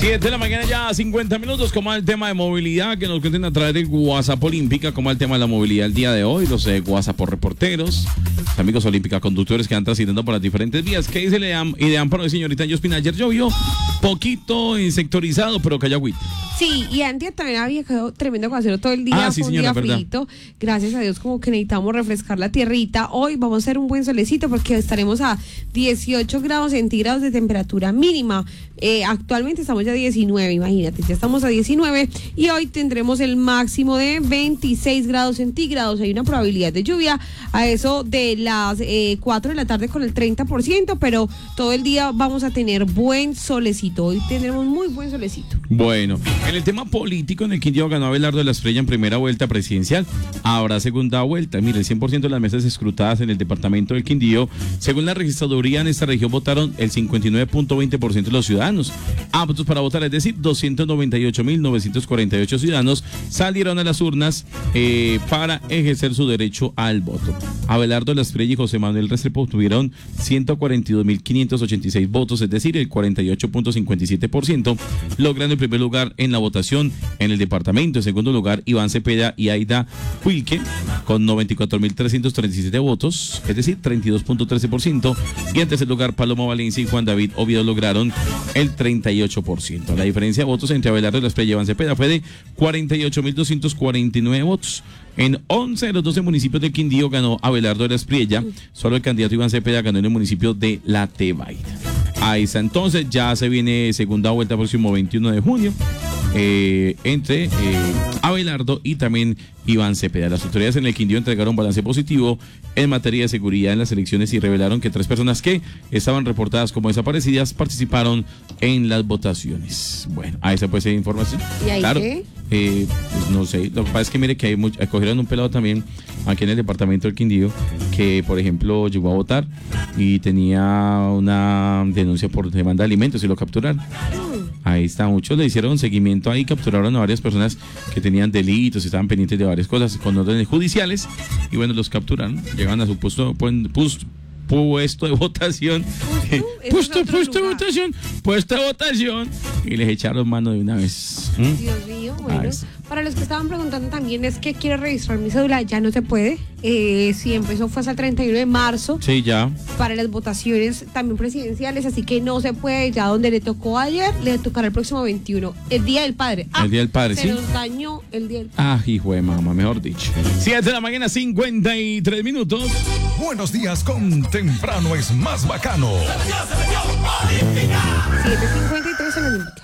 7 de la mañana ya, 50 minutos. Como el tema de movilidad que nos cuenten a través de WhatsApp Olímpica, como el tema de la movilidad el día de hoy, los WhatsApp por reporteros, los amigos Olímpica, conductores que van transitando por las diferentes vías. ¿Qué dice Idean para hoy, señorita Yospina? Ayer llovió poquito sectorizado, pero cayó agüita. Sí, y antes también había quedado tremendo aguacero todo el día, sí, fue un señora, día frito. Gracias a Dios, como que necesitamos refrescar la tierrita. Hoy vamos a hacer un buen solecito porque estaremos a 18 grados centígrados de temperatura mínima. Actualmente estamos ya a 19, imagínate, ya estamos a 19 y hoy tendremos el máximo de 26 grados centígrados. Hay una probabilidad de lluvia a eso de las 4 de la tarde con el 30%, pero todo el día vamos a tener buen solecito. Hoy tendremos muy buen solecito. Bueno, en el tema político, en el Quindío ganó Abelardo de la Espriella en primera vuelta presidencial. Habrá segunda vuelta. Mire, el 100% de las mesas escrutadas en el departamento del Quindío, según la registraduría en esta región, votaron el 59.20% de los ciudadanos aptos para votar, es decir, 298.948 ciudadanos salieron a las urnas para ejercer su derecho al voto. Abelardo de la Espriella y José Manuel Restrepo obtuvieron 142.586 votos, es decir, el 48.57%, logrando el primer lugar en la votación en el departamento. En segundo lugar, Iván Cepeda y Aida Huilque con 94.337 votos, es decir, 32.13%, y en tercer lugar, Paloma Valencia y Juan David Oviedo lograron el 38%. La diferencia de votos entre Abelardo de la Espriella y Iván Cepeda fue de 48.249 votos. En 11 de los 12 municipios del Quindío ganó Abelardo de la Espriella, solo el candidato Iván Cepeda ganó en el municipio de La Tebaida. Ahí está, entonces ya se viene segunda vuelta próximo 21 de junio entre Abelardo y también Iván Cepeda. Las autoridades en el Quindío entregaron balance positivo en materia de seguridad en las elecciones y revelaron que 3 personas que estaban reportadas como desaparecidas participaron en las votaciones. Bueno, ahí se puede ser información. ¿Y ahí claro, qué? Pues no sé, lo que pasa es que mire que cogieron un pelado también aquí en el departamento del Quindío que, por ejemplo, llegó a votar y tenía una denuncia por demanda de alimentos y lo capturaron. Ahí está, muchos le hicieron seguimiento ahí, capturaron a varias personas que tenían delitos, estaban pendientes de varias cosas con órdenes judiciales y bueno, los capturaron, llegaron a su puesto de votación, puesto de votación y les echaron mano de una vez. Dios mío, bueno, para los que estaban preguntando también es que quiero registrar mi cédula, ya no se puede, si empezó fue hasta el 31 de marzo, sí, ya, para las votaciones también presidenciales, así que no se puede, ya donde le tocó ayer, le tocará el próximo 21, el Día del Padre. El Día del Padre, se sí. nos dañó el Día del Padre. Hijo de mamá, mejor dicho. 7 de la mañana, 53 minutos. Buenos días con Temprano es más bacano. 7:53 en el